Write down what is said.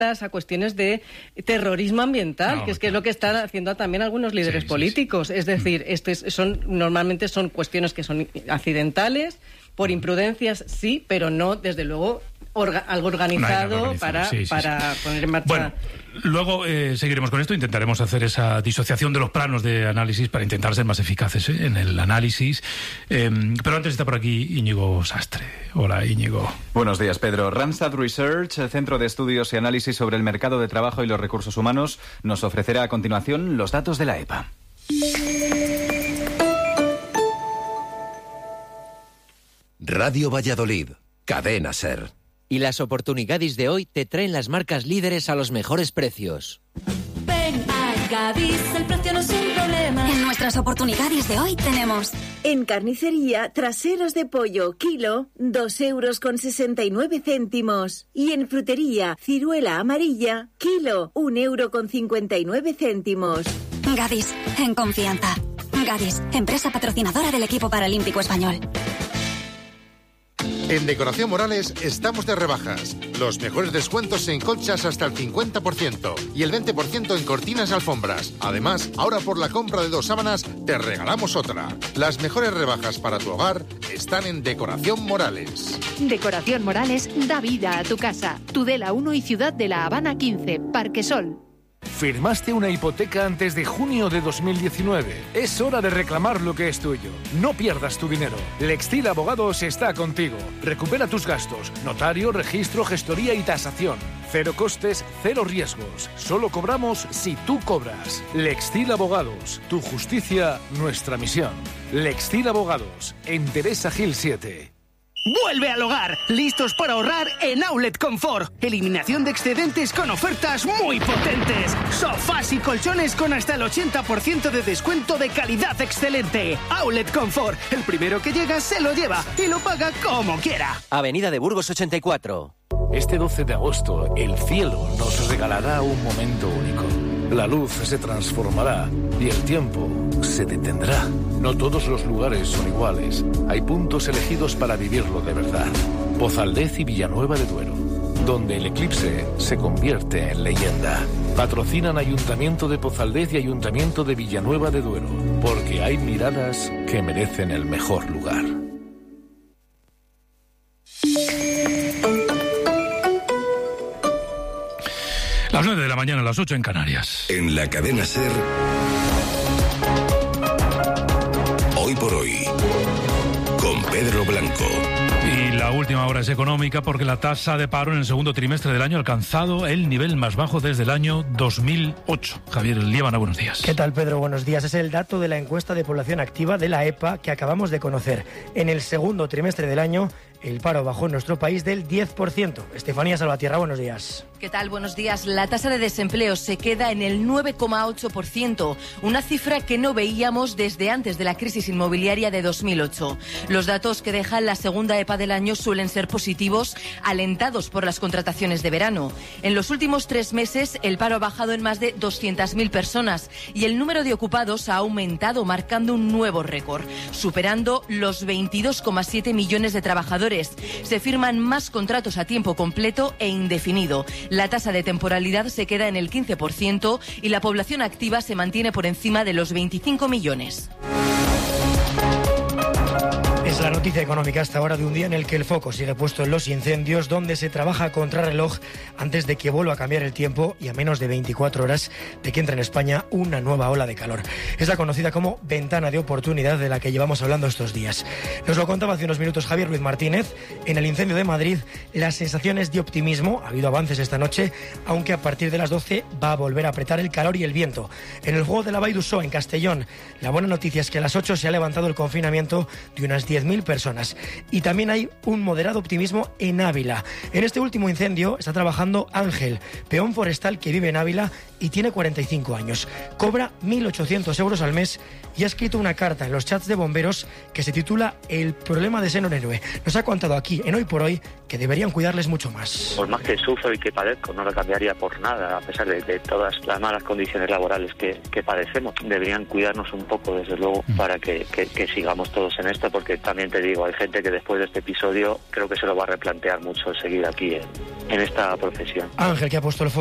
a cuestiones de terrorismo ambiental, que es lo que están haciendo también algunos líderes políticos. Es decir, normalmente son cuestiones que son accidentales, por imprudencias sí, pero no, desde luego, algo organizado para poner en marcha. Bueno, luego seguiremos con esto, intentaremos hacer esa disociación de los planos de análisis para intentar ser más eficaces en el análisis. Pero antes está por aquí Íñigo Sastre. Hola, Íñigo. Buenos días, Pedro. Randstad Research, el Centro de Estudios y Análisis sobre el Mercado de Trabajo y los Recursos Humanos, nos ofrecerá a continuación los datos de la EPA. Radio Valladolid, Cadena SER. Y las oportunidades de hoy te traen las marcas líderes a los mejores precios. Ven a Gadis, el precio no es un problema. En nuestras oportunidades de hoy tenemos... En carnicería, traseros de pollo, kilo, 2,69 €. Y en frutería, ciruela amarilla, kilo, 1,59 €. Gadis, en confianza. Gadis, empresa patrocinadora del equipo paralímpico español. En Decoración Morales estamos de rebajas. Los mejores descuentos en colchas hasta el 50% y el 20% en cortinas y alfombras. Además, ahora por la compra de 2 sábanas te regalamos otra. Las mejores rebajas para tu hogar están en Decoración Morales. Decoración Morales da vida a tu casa. Tudela 1 y Ciudad de la Habana 15, Parque Sol. ¿Firmaste una hipoteca antes de junio de 2019? Es hora de reclamar lo que es tuyo. No pierdas tu dinero. Lextil Abogados está contigo. Recupera tus gastos. Notario, registro, gestoría y tasación. Cero costes, cero riesgos. Solo cobramos si tú cobras. Lextil Abogados. Tu justicia, nuestra misión. Lextil Abogados. En Teresa Gil 7. ¡Vuelve al hogar! ¡Listos para ahorrar en Outlet Confort! Eliminación de excedentes con ofertas muy potentes. Sofás y colchones con hasta el 80% de descuento de calidad excelente. Outlet Confort. El primero que llega se lo lleva y lo paga como quiera. Avenida de Burgos 84. Este 12 de agosto, el cielo nos regalará un momento único. La luz se transformará y el tiempo se detendrá. No todos los lugares son iguales. Hay puntos elegidos para vivirlo de verdad. Pozaldez y Villanueva de Duero, donde el eclipse se convierte en leyenda. Patrocinan Ayuntamiento de Pozaldez y Ayuntamiento de Villanueva de Duero, porque hay miradas que merecen el mejor lugar. Las 9 de la mañana, las 8 en Canarias. En la cadena SER, Hoy por Hoy, con Pedro Blanco. Y la última hora es económica porque la tasa de paro en el segundo trimestre del año ha alcanzado el nivel más bajo desde el año 2008. Javier Liébana, buenos días. ¿Qué tal, Pedro? Buenos días. Es el dato de la encuesta de población activa de la EPA que acabamos de conocer. En el segundo trimestre del año, el paro bajó en nuestro país del 10%. Estefanía Salvatierra, buenos días. ¿Qué tal? Buenos días. La tasa de desempleo se queda en el 9,8%, una cifra que no veíamos desde antes de la crisis inmobiliaria de 2008. Los datos que deja la segunda EPA del año suelen ser positivos, alentados por las contrataciones de verano. En los últimos 3 meses, el paro ha bajado en más de 200.000 personas y el número de ocupados ha aumentado, marcando un nuevo récord, superando los 22,7 millones de trabajadores. Se firman más contratos a tiempo completo e indefinido. La tasa de temporalidad se queda en el 15% y la población activa se mantiene por encima de los 25 millones. Es la noticia económica hasta ahora de un día en el que el foco sigue puesto en los incendios, donde se trabaja a contrarreloj antes de que vuelva a cambiar el tiempo y a menos de 24 horas de que entre en España una nueva ola de calor. Es la conocida como ventana de oportunidad de la que llevamos hablando estos días. Nos lo contaba hace unos minutos Javier Ruiz Martínez. En el incendio de Madrid, las sensaciones de optimismo. Ha habido avances esta noche, aunque a partir de las 12 va a volver a apretar el calor y el viento. En el juego de la Vall d'Uixó, en Castellón, la buena noticia es que a las 8 se ha levantado el confinamiento de unas 10.000 personas. Y también hay un moderado optimismo en Ávila. En este último incendio está trabajando Ángel, peón forestal que vive en Ávila y tiene 45 años. Cobra 1.800 euros al mes y ha escrito una carta en los chats de bomberos que se titula El problema de ser un héroe. Nos ha contado aquí, en Hoy por Hoy, que deberían cuidarles mucho más. Por más que sufro y que padezco, no lo cambiaría por nada, a pesar de todas las malas condiciones laborales que padecemos. Deberían cuidarnos un poco, desde luego, para que sigamos todos en esto, porque también también te digo, hay gente que después de este episodio creo que se lo va a replantear mucho el seguir aquí en esta profesión. Ángel, que ha puesto el foco